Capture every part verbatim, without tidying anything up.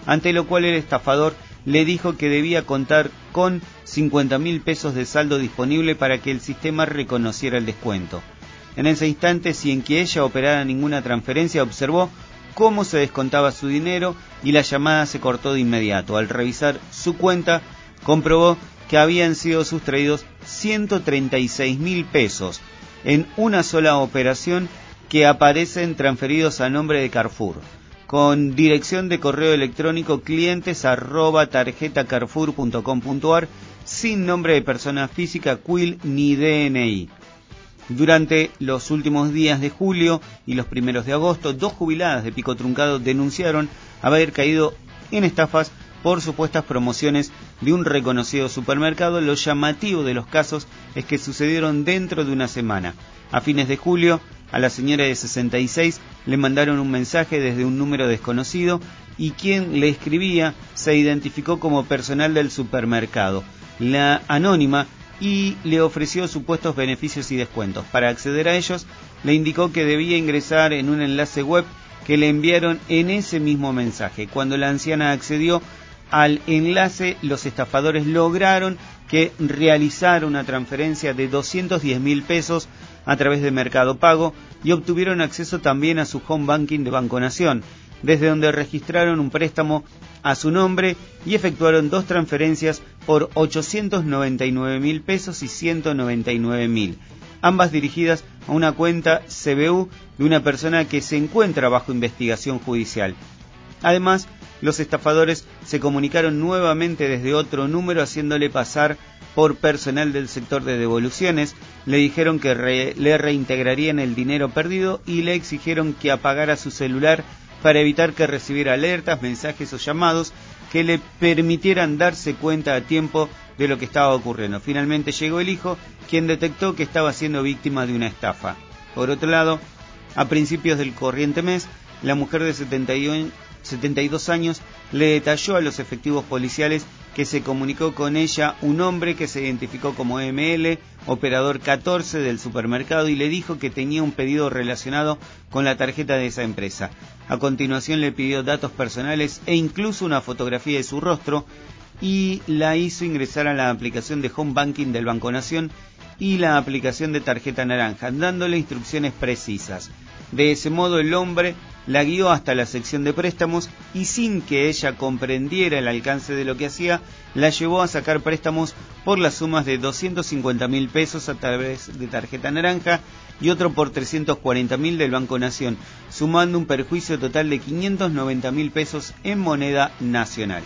ante lo cual el estafador le dijo que debía contar con cincuenta mil pesos de saldo disponible para que el sistema reconociera el descuento. En ese instante, sin que ella operara ninguna transferencia, observó cómo se descontaba su dinero y la llamada se cortó de inmediato. Al revisar su cuenta, comprobó que habían sido sustraídos ciento treinta y seis mil pesos en una sola operación que aparecen transferidos a nombre de Carrefour, con dirección de correo electrónico clientes arroba tarjetacarrefour punto com punto ar, sin nombre de persona física, C U I L ni D N I. Durante los últimos días de julio y los primeros de agosto, dos jubiladas de Pico Truncado denunciaron haber caído en estafas por supuestas promociones de un reconocido supermercado. Lo llamativo de los casos es que sucedieron dentro de una semana. A fines de julio, a la señora de sesenta y seis le mandaron un mensaje desde un número desconocido y quien le escribía se identificó como personal del supermercado, la anónima, y le ofreció supuestos beneficios y descuentos. Para acceder a ellos, le indicó que debía ingresar en un enlace web que le enviaron en ese mismo mensaje. Cuando la anciana accedió al enlace, los estafadores lograron que realizara una transferencia de doscientos diez mil pesos a través de Mercado Pago y obtuvieron acceso también a su home banking de Banco Nación, desde donde registraron un préstamo a su nombre y efectuaron dos transferencias por ochocientos noventa y nueve mil pesos y ciento noventa y nueve mil, ambas dirigidas a una cuenta C B U de una persona que se encuentra bajo investigación judicial. Además, los estafadores se comunicaron nuevamente desde otro número haciéndole pasar por personal del sector de devoluciones, le dijeron que re, le reintegrarían el dinero perdido y le exigieron que apagara su celular para evitar que recibiera alertas, mensajes o llamados que le permitieran darse cuenta a tiempo de lo que estaba ocurriendo. Finalmente llegó el hijo, quien detectó que estaba siendo víctima de una estafa. Por otro lado, a principios del corriente mes, la mujer de setenta y dos años le detalló a los efectivos policiales que se comunicó con ella un hombre que se identificó como M L, operador catorce del supermercado, y le dijo que tenía un pedido relacionado con la tarjeta de esa empresa. A continuación le pidió datos personales e incluso una fotografía de su rostro y la hizo ingresar a la aplicación de Home Banking del Banco Nación y la aplicación de tarjeta naranja, dándole instrucciones precisas. De ese modo el hombre la guió hasta la sección de préstamos y sin que ella comprendiera el alcance de lo que hacía, la llevó a sacar préstamos por las sumas de doscientos cincuenta mil pesos a través de tarjeta naranja y otro por trescientos cuarenta mil del Banco Nación, sumando un perjuicio total de quinientos noventa mil pesos en moneda nacional.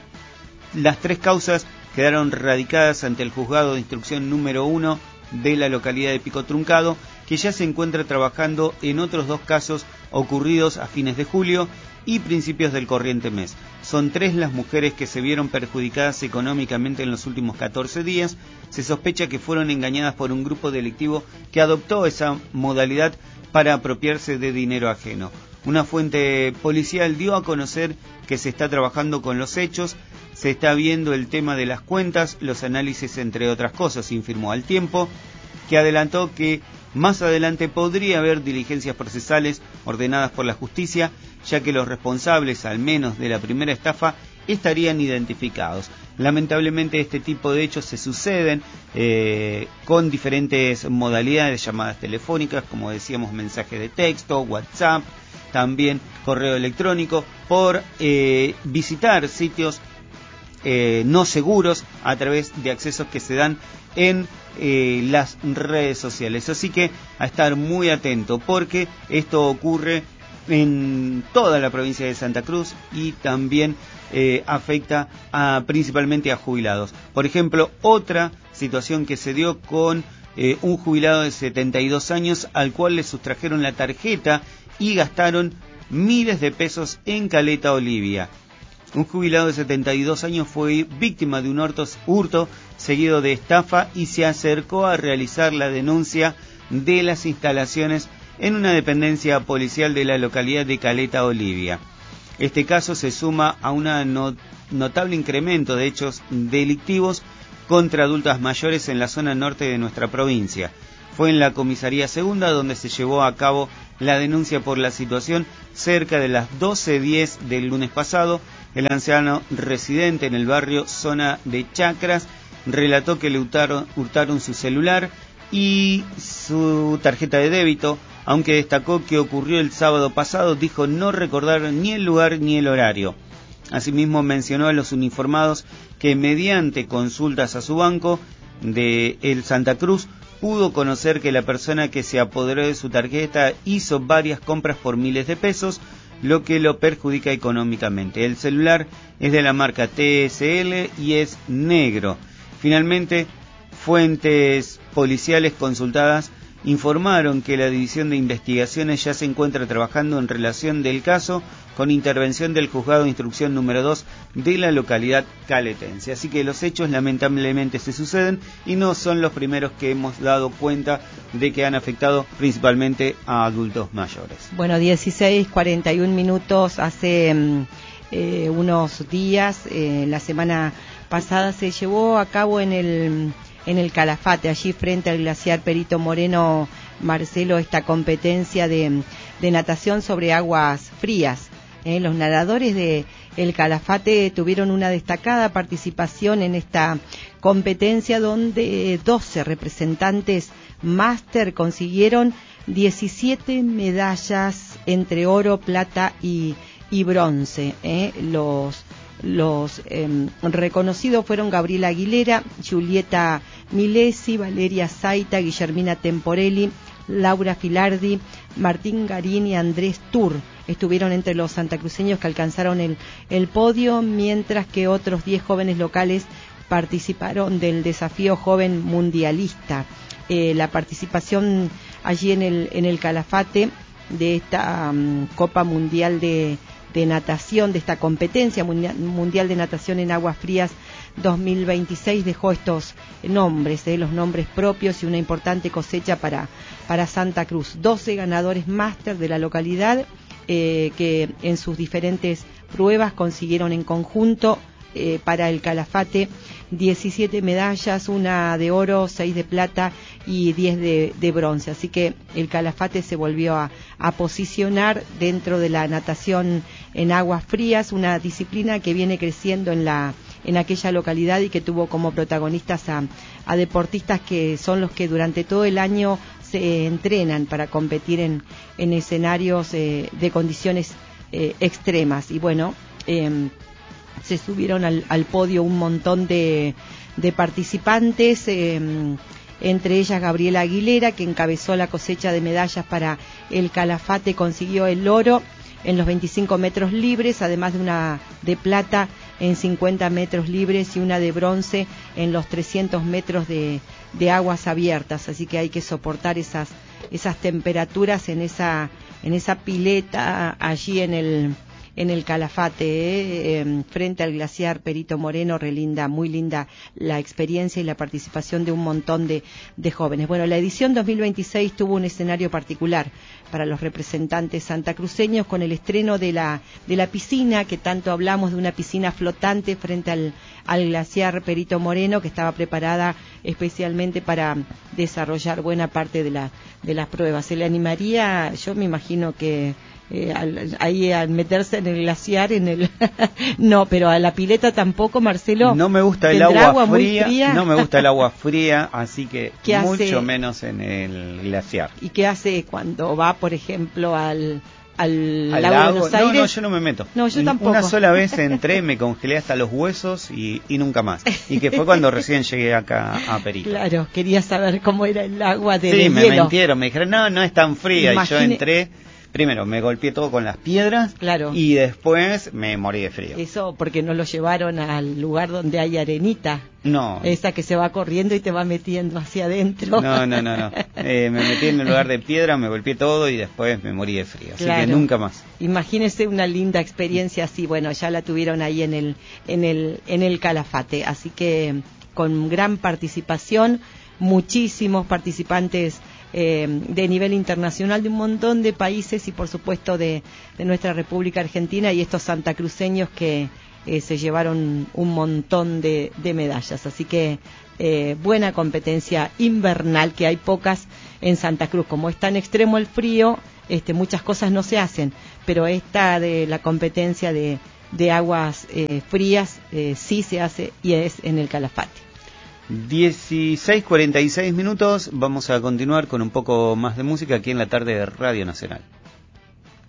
Las tres causas quedaron radicadas ante el juzgado de instrucción número uno de la localidad de Pico Truncado, que ya se encuentra trabajando en otros dos casos ocurridos a fines de julio y principios del corriente mes. Son tres las mujeres que se vieron perjudicadas económicamente en los últimos catorce días. Se sospecha que fueron engañadas por un grupo delictivo que adoptó esa modalidad para apropiarse de dinero ajeno. Una fuente policial dio a conocer que se está trabajando con los hechos, se está viendo el tema de las cuentas, los análisis, entre otras cosas, informó Al Tiempo, que adelantó que más adelante podría haber diligencias procesales ordenadas por la justicia, ya que los responsables, al menos de la primera estafa, estarían identificados. Lamentablemente este tipo de hechos se suceden eh, con diferentes modalidades, llamadas telefónicas, como decíamos, mensaje de texto, WhatsApp, también correo electrónico, por eh, visitar sitios eh, no seguros a través de accesos que se dan en eh, las redes sociales. Así que a estar muy atento, porque esto ocurre en toda la provincia de Santa Cruz y también eh, afecta a, principalmente a jubilados. Por ejemplo, otra situación que se dio con eh, un jubilado de setenta y dos años al cual le sustrajeron la tarjeta y gastaron miles de pesos en Caleta Olivia. Un jubilado de setenta y dos años fue víctima de un hurto seguido de estafa y se acercó a realizar la denuncia de las instalaciones en una dependencia policial de la localidad de Caleta Olivia. Este caso se suma a un no, notable incremento de hechos delictivos contra adultas mayores en la zona norte de nuestra provincia. Fue en la comisaría segunda donde se llevó a cabo la denuncia por la situación, cerca de las doce diez del lunes pasado. El anciano residente en el barrio Zona de Chacras relató que le hurtaron, hurtaron su celular y su tarjeta de débito, aunque destacó que ocurrió el sábado pasado. Dijo no recordar ni el lugar ni el horario. Asimismo mencionó a los uniformados que mediante consultas a su banco de El Santa Cruz pudo conocer que la persona que se apoderó de su tarjeta hizo varias compras por miles de pesos, lo que lo perjudica económicamente. El celular es de la marca T S L y es negro. Finalmente, fuentes policiales consultadas informaron que la División de Investigaciones ya se encuentra trabajando en relación del caso con intervención del Juzgado de Instrucción número dos de la localidad caletense. Así que los hechos lamentablemente se suceden y no son los primeros que hemos dado cuenta de que han afectado principalmente a adultos mayores. Bueno, dieciséis cuarenta y un minutos, hace eh, unos días, eh, la semana pasada se llevó a cabo en el... en el Calafate, allí frente al glaciar Perito Moreno, Marcelo, esta competencia de, de natación sobre aguas frías. Eh, los nadadores de el Calafate tuvieron una destacada participación en esta competencia, donde doce representantes máster consiguieron diecisiete medallas entre oro, plata y, y bronce. Eh, los Los eh, reconocidos fueron Gabriela Aguilera, Julieta Milesi, Valeria Zaita, Guillermina Temporelli, Laura Filardi, Martín Garín y Andrés Tur. Estuvieron entre los santacruceños que alcanzaron el, el podio, mientras que otros diez jóvenes locales participaron del desafío joven mundialista. Eh, la participación allí en el, en el Calafate de esta um, Copa Mundial de de natación, de esta competencia mundial de natación en aguas frías dos mil veintiséis dejó estos nombres, eh, los nombres propios y una importante cosecha para, para Santa Cruz. doce ganadores máster de la localidad eh, que en sus diferentes pruebas consiguieron en conjunto eh, para el Calafate diecisiete medallas, una de oro, seis de plata y diez de, de bronce. Así que el Calafate se volvió a, a posicionar dentro de la natación en aguas frías, una disciplina que viene creciendo en la en aquella localidad y que tuvo como protagonistas a, a deportistas que son los que durante todo el año se entrenan para competir en, en escenarios eh, de condiciones eh, extremas. Y bueno, eh, se subieron al, al podio un montón de, de participantes, eh, entre ellas Gabriela Aguilera, que encabezó la cosecha de medallas para el Calafate, consiguió el oro en los veinticinco metros libres, además de una de plata en cincuenta metros libres y una de bronce en los trescientos metros de, de aguas abiertas. Así que hay que soportar esas esas temperaturas en esa en esa pileta allí en el en el Calafate, eh, eh, frente al glaciar Perito Moreno. Relinda, muy linda la experiencia y la participación de un montón de, de jóvenes. Bueno, la edición dos mil veintiséis tuvo un escenario particular para los representantes santacruceños, con el estreno de la de la piscina, que tanto hablamos, de una piscina flotante frente al, al glaciar Perito Moreno, que estaba preparada especialmente para desarrollar buena parte de la de las pruebas. Se le animaría, yo me imagino que Eh, al, ahí al meterse en el glaciar, en el no, pero a la pileta tampoco, Marcelo. No me gusta el agua, agua fría, fría, no me gusta el agua fría, así que mucho hace, menos en el glaciar. ¿Y qué hace cuando va, por ejemplo, al al, al lago, lago de Buenos Aires? No, no, yo no me meto. No, yo tampoco. Una sola vez entré, me congelé hasta los huesos y, y nunca más. Y que fue cuando recién llegué acá a Perito. Claro, quería saber cómo era el agua de, sí, de me hielo. mintieron, me dijeron, no, no es tan fría. Imagine... Y yo entré. Primero me golpeé todo con las piedras, claro, y después me morí de frío. Eso porque no lo llevaron al lugar donde hay arenita. No. Esa que se va corriendo y te va metiendo hacia adentro. No, no, no, no. Eh, me metí en el lugar de piedra, me golpeé todo y después me morí de frío. Así claro, que nunca más. Imagínese una linda experiencia así. Bueno, ya la tuvieron ahí en el, en el, en el Calafate. Así que con gran participación, muchísimos participantes Eh, de nivel internacional, de un montón de países y por supuesto de, de nuestra República Argentina, y estos santacruceños que eh, se llevaron un montón de, de medallas. Así que eh, buena competencia invernal, que hay pocas en Santa Cruz. Como es tan extremo el frío, este, muchas cosas no se hacen, pero esta de la competencia de, de aguas eh, frías eh, sí se hace y es en el Calafate. dieciséis cuarenta y seis minutos, vamos a continuar con un poco más de música aquí en la tarde de Radio Nacional.